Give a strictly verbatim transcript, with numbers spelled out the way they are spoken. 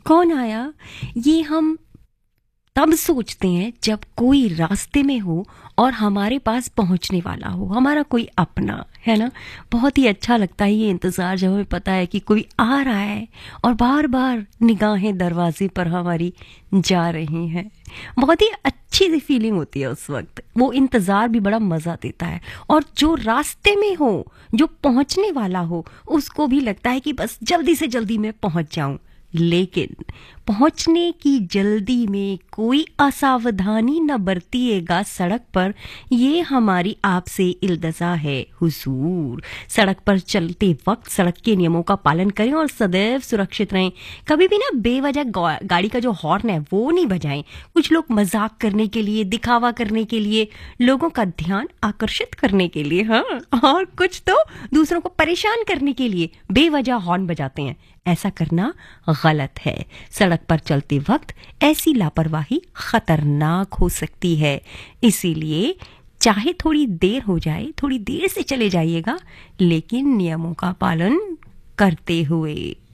कौन आया, ये हम तब सोचते हैं जब कोई रास्ते में हो और हमारे पास पहुंचने वाला हो, हमारा कोई अपना, है ना। बहुत ही अच्छा लगता है ये इंतज़ार, जब हमें पता है कि कोई आ रहा है और बार बार निगाहें दरवाजे पर हमारी जा रही हैं। बहुत ही अच्छी सी फीलिंग होती है उस वक्त, वो इंतज़ार भी बड़ा मज़ा देता है। और जो रास्ते में हो, जो पहुंचने वाला हो, उसको भी लगता है कि बस जल्दी से जल्दी मैं पहुंच जाऊं। लेकिन पहुंचने की जल्दी में कोई असावधानी न बरतिएगा सड़क पर, ये हमारी आपसे इल्तजा है हुजूर। सड़क पर चलते वक्त सड़क के नियमों का पालन करें और सदैव सुरक्षित रहें। कभी भी ना बेवजह गाड़ी का जो हॉर्न है वो नहीं बजाएं। कुछ लोग मजाक करने के लिए, दिखावा करने के लिए, लोगों का ध्यान आकर्षित करने के लिए, हाँ, और कुछ तो दूसरों को परेशान करने के लिए बेवजह हॉर्न बजाते हैं। ऐसा करना गलत है। सड़क पर चलते वक्त ऐसी लापरवाही खतरनाक हो सकती है। इसीलिए चाहे थोड़ी देर हो जाए, थोड़ी देर से चले जाइएगा, लेकिन नियमों का पालन करते हुए।